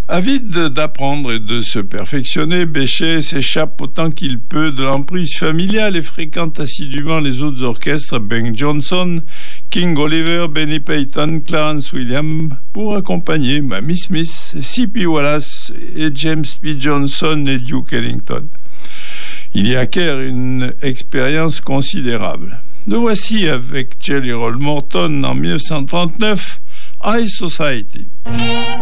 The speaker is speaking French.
Avide d'apprendre et de se perfectionner, Bechet s'échappe autant qu'il peut de l'emprise familiale et fréquente assidûment les autres orchestres Ben Jonson, King Oliver, Benny Payton, Clarence Williams pour accompagner Mamie Smith, C.P. Wallace et James P. Johnson et Duke Ellington. Il y acquiert une expérience considérable. Le voici avec Jelly Roll Morton en 1939, High Society.